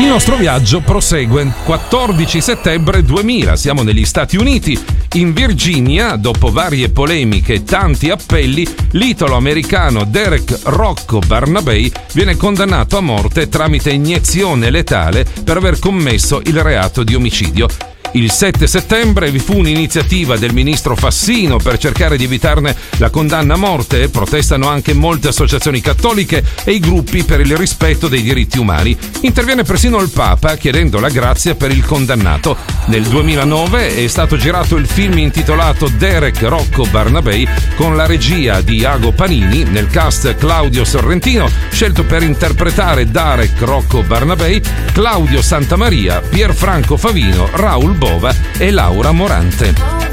Il nostro viaggio prosegue. 14 settembre 2000, siamo negli Stati Uniti. In Virginia, dopo varie polemiche e tanti appelli, l'italo-americano Derek Rocco Barnabei viene condannato a morte tramite iniezione letale per aver commesso il reato di omicidio. Il 7 settembre vi fu un'iniziativa del ministro Fassino per cercare di evitarne la condanna a morte. Protestano anche molte associazioni cattoliche e i gruppi per il rispetto dei diritti umani. Interviene persino il Papa chiedendo la grazia per il condannato. Nel 2009 è stato girato il film intitolato Derek Rocco Barnabei con la regia di Iago Panini, nel cast Claudio Sorrentino, scelto per interpretare Derek Rocco Barnabei, Claudio Santamaria, Pierfranco Favino, Raul Bova e Laura Morante.